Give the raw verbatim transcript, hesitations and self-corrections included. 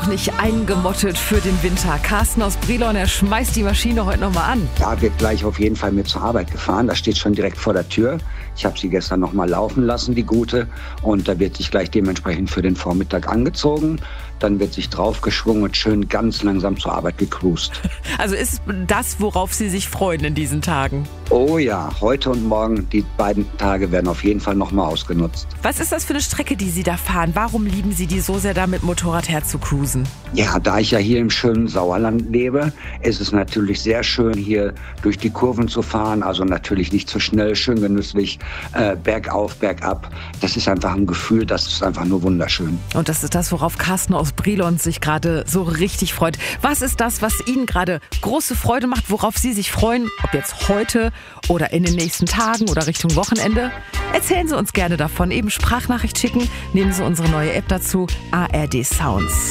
Nicht eingemottet für den Winter. Carsten aus Brilon, er schmeißt die Maschine heute nochmal an. Da wird gleich auf jeden Fall mit zur Arbeit gefahren. Das steht schon direkt vor der Tür. Ich habe sie gestern nochmal laufen lassen, die gute. Und da wird sich gleich dementsprechend für den Vormittag angezogen. Dann wird sich draufgeschwungen und schön ganz langsam zur Arbeit gecruised. Also ist das, worauf Sie sich freuen in diesen Tagen? Oh ja, heute und morgen, die beiden Tage werden auf jeden Fall nochmal ausgenutzt. Was ist das für eine Strecke, die Sie da fahren? Warum lieben Sie die so sehr, da mit Motorrad herzukruisen? Ja, da ich ja hier im schönen Sauerland lebe, ist es natürlich sehr schön, hier durch die Kurven zu fahren. Also natürlich nicht zu schnell, schön genüsslich, äh, bergauf, bergab. Das ist einfach ein Gefühl, das ist einfach nur wunderschön. Und das ist das, worauf Carsten aus Brilon sich gerade so richtig freut. Was ist das, was Ihnen gerade große Freude macht, worauf Sie sich freuen? Ob jetzt heute oder in den nächsten Tagen oder Richtung Wochenende? Erzählen Sie uns gerne davon. Eben Sprachnachricht schicken. Nehmen Sie unsere neue App dazu, A R D Sounds.